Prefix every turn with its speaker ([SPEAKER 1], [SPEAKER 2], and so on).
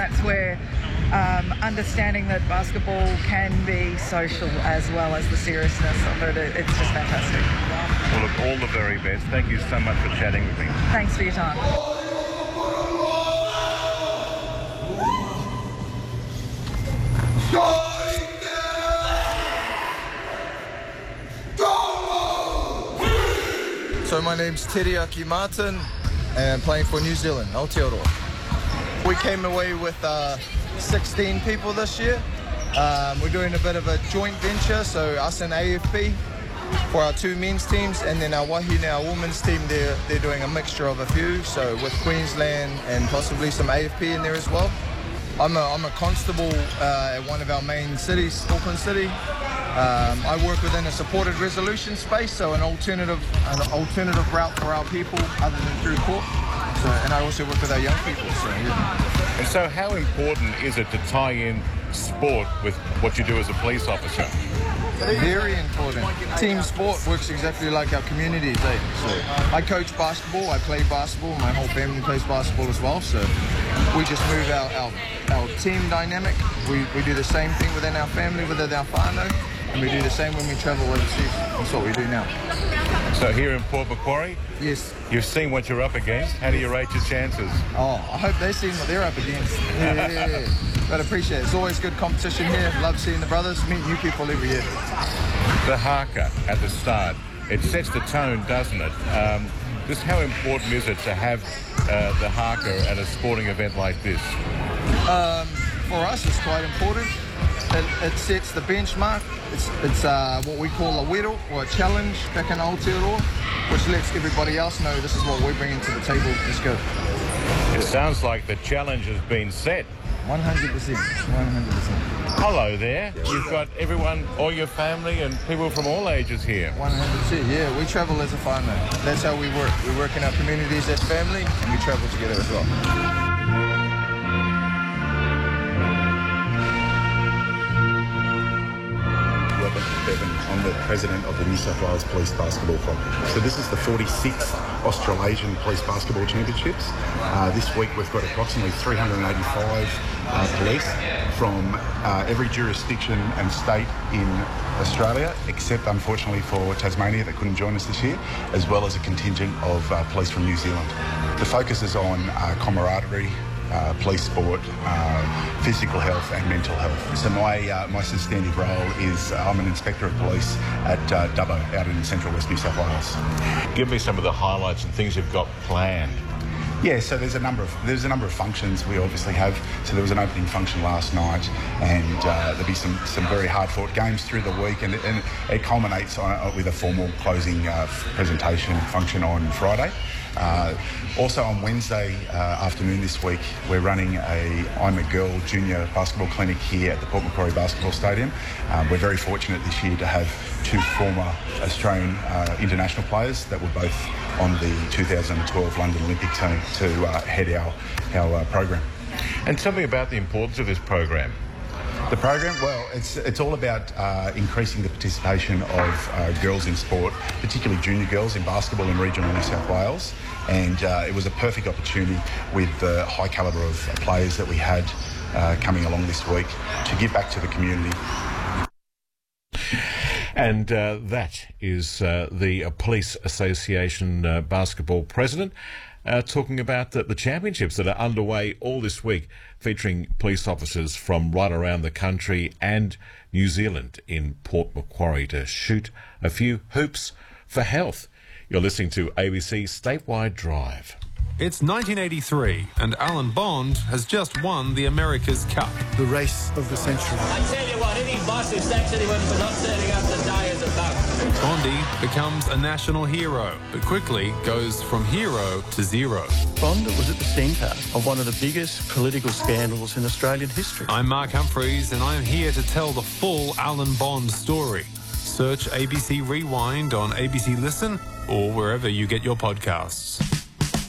[SPEAKER 1] that's where understanding that basketball can be social as well as the seriousness of it, it's just fantastic.
[SPEAKER 2] Well, look, all the very best. Thank you so much for chatting with me.
[SPEAKER 1] Thanks for your time.
[SPEAKER 3] So my name's Teriyaki Martin and I'm playing for New Zealand, Aotearoa. We came away with 16 people this year. We're doing a bit of a joint venture, so us and AFP for our two men's teams, and then our Wahine, our women's team, they're doing a mixture of a few, so with Queensland and possibly some AFP in there as well. I'm a constable at one of our main cities, Auckland City. I work within a supported resolution space, so an alternative route for our people other than through court. So, and I also work with our young people. So, yeah.
[SPEAKER 2] And so how important is it to tie in sport with what you do as a police officer?
[SPEAKER 3] Very important. Team sport works exactly like our communities. So I coach basketball, I play basketball, my whole family plays basketball as well. So we just move our team dynamic. We do the same thing within our family, within our whānau, and we do the same when we travel overseas. That's what we do now.
[SPEAKER 2] So here in Port Macquarie,
[SPEAKER 3] yes,
[SPEAKER 2] you've seen what you're up against. How do you rate your chances?
[SPEAKER 3] Oh, I hope they've seen what they're up against. Yeah. But I appreciate it. It's always good competition here. Love seeing the brothers, meet new people every year.
[SPEAKER 2] The haka at the start, it sets the tone, doesn't it? Just how important is it to have the haka at a sporting event like this?
[SPEAKER 3] For us, it's quite important. It sets the benchmark. It's what we call a wero, or a challenge back in Aotearoa, which lets everybody else know this is what we're bringing to the table. Let's go.
[SPEAKER 2] It sounds like the challenge has been set.
[SPEAKER 3] 100%. 100%.
[SPEAKER 2] Hello there. You've got everyone, all your family and people from all ages here.
[SPEAKER 3] 100%, yeah. We travel as a whānau. That's how we work. We work in our communities as family, and we travel together as well.
[SPEAKER 4] I'm the president of the New South Wales Police Basketball Club. So this is the 46th Australasian Police Basketball Championships. This week we've got approximately 385 police from every jurisdiction and state in Australia, except unfortunately for Tasmania that couldn't join us this year, as well as a contingent of police from New Zealand. The focus is on camaraderie, police sport, physical health and mental health. So my substantive role is I'm an inspector of police at Dubbo out in central West New South Wales.
[SPEAKER 2] Give me some of the highlights and things you've got planned.
[SPEAKER 4] Yeah, so there's a number of functions we obviously have. So there was an opening function last night, and there'll be some very hard-fought games through the week, and it culminates with a formal closing presentation function on Friday. Also on Wednesday afternoon this week, we're running a I'm a Girl junior basketball clinic here at the Port Macquarie Basketball Stadium. We're very fortunate this year to have two former Australian international players that were both on the 2012 London Olympic team to head our program.
[SPEAKER 2] And tell me about the importance of this program.
[SPEAKER 4] The program, well, it's all about increasing the participation of girls in sport, particularly junior girls in basketball in regional New South Wales. And it was a perfect opportunity with the high calibre of players that we had coming along this week to give back to the community.
[SPEAKER 2] And that is the Police Association basketball president talking about the championships that are underway all this week, featuring police officers from right around the country and New Zealand in Port Macquarie to shoot a few hoops for health. You're listening to ABC Statewide Drive.
[SPEAKER 5] It's 1983 and Alan Bond has just won the America's Cup.
[SPEAKER 6] The race of the century.
[SPEAKER 7] I tell you what, any boss who sacks anyone for not turning up the day is a bug.
[SPEAKER 5] Bondy becomes a national hero, but quickly goes from hero to zero.
[SPEAKER 6] Bond was at the centre of one of the biggest political scandals in Australian history.
[SPEAKER 5] I'm Mark Humphreys and I'm here to tell the full Alan Bond story. Search ABC Rewind on ABC Listen or wherever you get your podcasts.